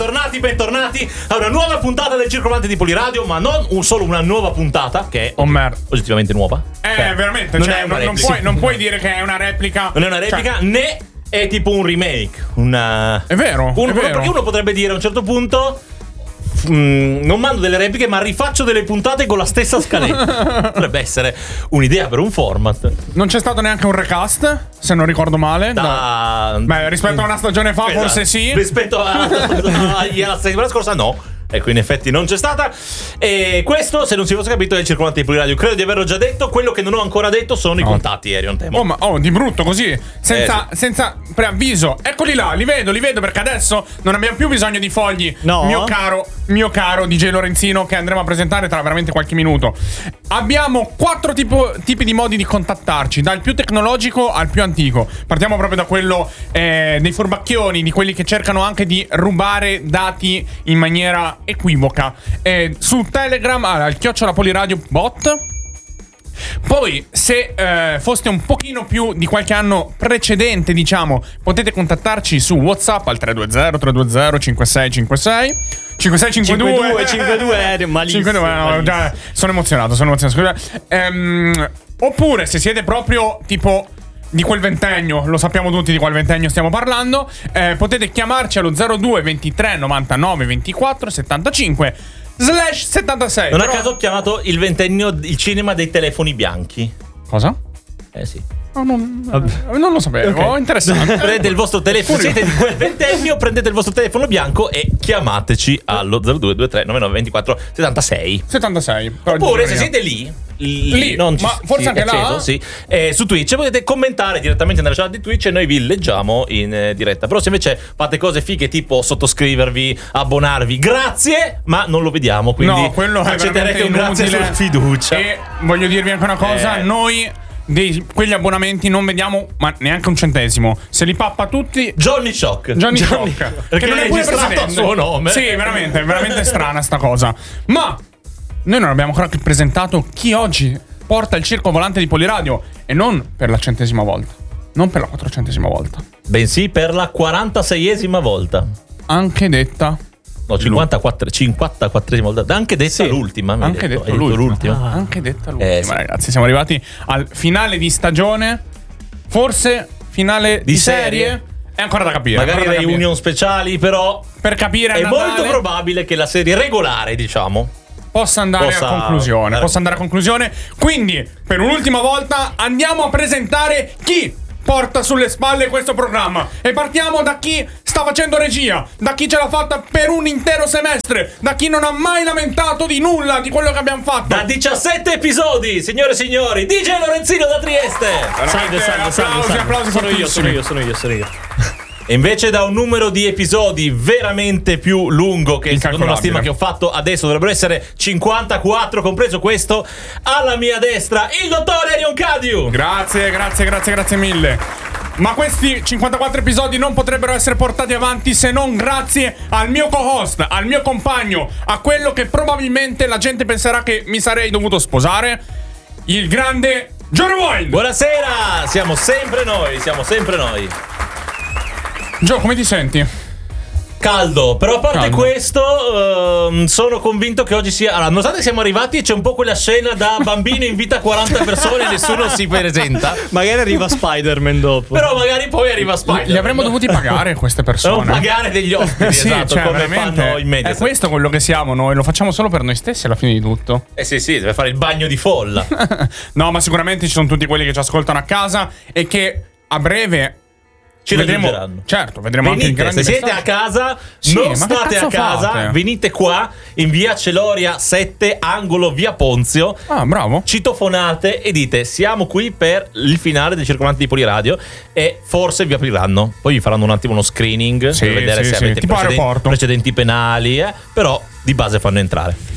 bentornati a una nuova puntata del Circolante di Poliradio, ma non solo una nuova puntata, che è oggettivamente nuova. Veramente, non puoi dire che è una replica. Non è una replica, né è tipo un remake. È vero. Perché uno potrebbe dire a un certo punto: non mando delle repliche, ma rifaccio delle puntate con la stessa scaletta. Potrebbe essere un'idea per un format. Non c'è stato neanche un recast, se non ricordo male. Rispetto a una stagione fa, esatto. Forse sì. Rispetto alla settimana scorsa, no. Ecco, in effetti non c'è stata. E questo, se non si fosse capito, è il Circolante di Poliradio. Credo di averlo già detto. Quello che non ho ancora detto sono i contatti, Erion Temo. Di brutto così, senza preavviso. Eccoli là, li vedo perché adesso non abbiamo più bisogno di fogli. No. Mio caro DJ Lorenzino, che andremo a presentare tra veramente qualche minuto. Abbiamo 4 tipi di modi di contattarci, dal più tecnologico al più antico. Partiamo proprio da quello dei furbacchioni, di quelli che cercano anche di rubare dati in maniera equivoca. Su Telegram al @Poliradio bot. Poi, se foste un pochino più di qualche anno precedente, diciamo, potete contattarci su WhatsApp al 320 5656 5652 malissimo. 52, già, sono emozionato, scusate. Oppure, se siete proprio tipo di quel ventennio, lo sappiamo tutti di qual ventennio stiamo parlando, potete chiamarci allo 02 23 99 24 75 /76. Non a caso ho chiamato il ventennio il cinema dei telefoni bianchi. Cosa? Sì. Non lo sapevo, okay. Interessante. Prendete il vostro telefono, siete di quel ventennio, prendete il vostro telefono bianco e chiamateci allo 02 23 99 24 76. Oppure se siete lì non ma forse anche là? Sì. Su Twitch potete commentare direttamente nella chat di Twitch e noi vi leggiamo in diretta. Però se invece fate cose fighe tipo sottoscrivervi, abbonarvi, grazie, ma non lo vediamo, quindi no, quello accetterete un grazie sulla fiducia. E voglio dirvi anche una cosa, noi quegli abbonamenti non vediamo ma neanche un centesimo. Se li pappa tutti Johnny Shock perché non è pure registrato a suo nome. Sì, veramente strana sta cosa. Ma noi non abbiamo ancora presentato chi oggi porta il circo volante di Poliradio, e non per la 100ª volta, non per la 400ª volta, bensì per la 46esima volta. Anche detta 54esima volta. Anche detta l'ultima. Anche detta l'ultima. Anche detta l'ultima, ragazzi. Siamo arrivati al finale di stagione. Forse finale di serie. È ancora da capire. Magari reunion speciali, però per capire è molto probabile che la serie regolare, diciamo, possa andare a conclusione. Quindi, per un'ultima volta, andiamo a presentare chi porta sulle spalle questo programma. E partiamo da chi sta facendo regia, da chi ce l'ha fatta per un intero semestre, da chi non ha mai lamentato di nulla di quello che abbiamo fatto. Da 17 episodi, signore e signori, DJ Lorenzino da Trieste. Salve. Applausi. Sono io. E invece da un numero di episodi veramente più lungo, che secondo una stima che ho fatto adesso dovrebbero essere 54, compreso questo, alla mia destra il dottore Erion Cadiu. Grazie mille. Ma questi 54 episodi non potrebbero essere portati avanti se non grazie al mio co-host, al mio compagno, a quello che probabilmente la gente penserà che mi sarei dovuto sposare, il grande Johnny Wild. Buonasera, siamo sempre noi. Gio, come ti senti? Caldo, però a parte questo sono convinto che oggi sia... Allora, nonostante siamo arrivati, c'è un po' quella scena da bambino invita 40 persone e nessuno si presenta. Magari arriva Spider-Man dopo. Però magari poi arriva Spider-Man. Li avremmo dovuti pagare queste persone. Non pagare degli ospiti, sì, esatto, cioè, come fanno in media. È questo quello che siamo noi, lo facciamo solo per noi stessi alla fine di tutto. Sì, deve fare il bagno di folla. No, ma sicuramente ci sono tutti quelli che ci ascoltano a casa e che a breve... Ci vedremo. Certo, vedremo anche il grande. Se siete a casa, non state a casa, fate? Venite qua in via Celoria 7, angolo via Ponzio. Ah, bravo. Citofonate e dite: siamo qui per il finale del Circolante di Poliradio. E forse vi apriranno. Poi vi faranno un attimo uno screening per vedere se avete tipo precedenti penali. Però di base fanno entrare.